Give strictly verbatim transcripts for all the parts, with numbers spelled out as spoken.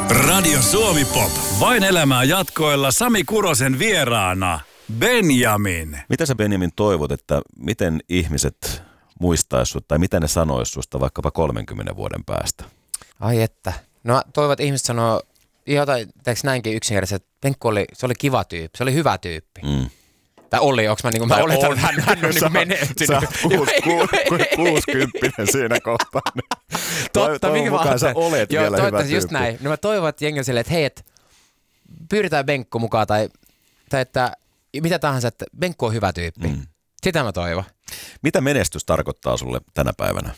Radio Suomi Pop. Vain elämää jatkoilla Sami Kurosen vieraana Benjamin. Mitä sä, Benjamin, toivot, että miten ihmiset muistaisi sut, tai mitä ne sanois susta vaikkapa kolmenkymmenen vuoden päästä? Ai että. No toivon, että ihmiset sanoo jotain, teekö näinkin yksinkertaisesti, että Penkku oli, se oli kiva tyyppi, se oli hyvä tyyppi. Mm. Tai oli, onko mä, niin kuin, mä oletan, että hän, hän on niin menestynyt. Sä oot kuusikymppinen siinä kohtaa. Totta, toivon minkä mukaan sä olet joo, vielä hyvä tyyppi. Just näin. No mä toivon, että jengi on silleen, että hei, et, pyydetään Benkku mukaan, tai, tai että mitä tahansa, että Benkku on hyvä tyyppi. Mm. Sitä mä toivon. Mitä menestys tarkoittaa sulle tänä päivänä?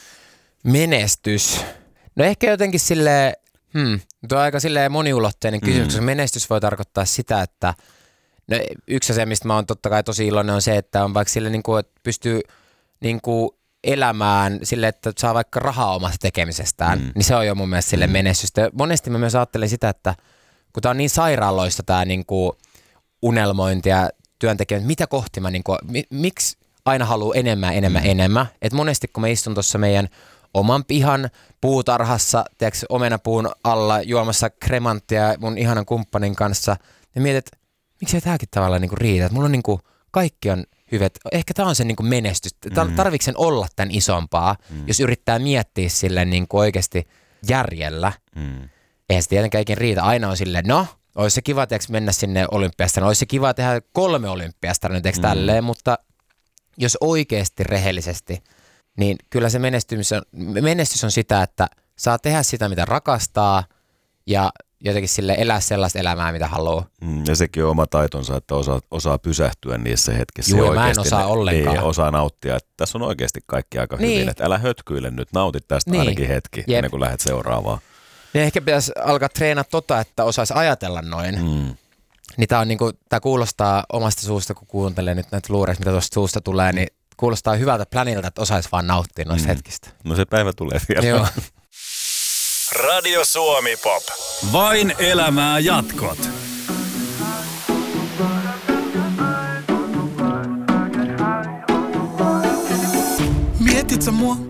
Menestys? No ehkä jotenkin silleen, hmm, tuo on aika silleen moniulotteinen kysymys, mm. koska menestys voi tarkoittaa sitä, että no, yksi asia, mistä mä oon totta kai tosi iloinen, on se, että on vaikka sille, niin kuin, että pystyy niin kuin elämään sille, että saa vaikka rahaa omasta tekemisestään, mm. niin se on jo mun mielestä sille mm. menestystä. Monesti mä myös ajattelen sitä, että kun tää on niin sairaaloista tää niin kuin unelmointi ja työntekijä, mitä kohti mä, niin kuin, mi, miksi aina haluaa enemmän, enemmän, mm. enemmän. Että monesti kun mä istun tuossa meidän oman pihan puutarhassa, tiedätkö, omenapuun alla juomassa kremanttia mun ihanan kumppanin kanssa, ja mietit, miksi ei tämäkin tavallaan niinku riitä? Että mulla on niinku, kaikki on hyvät. Ehkä tämä on se niinku menestys. Mm. Tarviiko sen olla tämän isompaa, mm. jos yrittää miettiä silleen niinku oikeasti järjellä? Mm. Eihän se tietenkään ikin riitä. Aina on silleen, no, olisi se kiva teeks, mennä sinne olympiasta. No, olisi se kiva tehdä kolme olympiasta, nyt eikö mm. tälleen, mutta jos oikeasti rehellisesti, niin kyllä se menestys on, menestys on sitä, että saa tehdä sitä, mitä rakastaa ja jotenkin sille elää sellaista elämää, mitä haluaa. Mm, ja sekin on oma taitonsa, että osaa, osaa pysähtyä niissä hetkissä. Joo, mä en osaa ne, ollenkaan. Niin, osaa nauttia, että tässä on oikeasti kaikki aika niin hyvin. Että älä hötkyile nyt, nautit tästä niin ainakin hetki, Jep. ennen kuin lähdet seuraavaan. Niin ehkä pitäisi alkaa treenaa tota, että osaisi ajatella noin. Mm. Niin tää, on niinku, tää kuulostaa omasta suusta, kun kuuntelee nyt näitä luureista, mitä tuosta suusta tulee, niin kuulostaa hyvältä planilta, että osaisi vaan nauttia noista mm. hetkistä. No se päivä tulee vielä. Joo. Radio Suomi Pop. Vain elämää jatkot. Mietit sä mua?